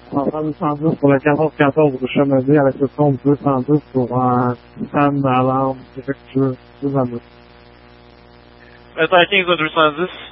Enfin, 210 pour le 14-14 rue Chemelée avec le compte 210 pour un scan d'alarme défectueux. 2 à 9. Attends, 15 210.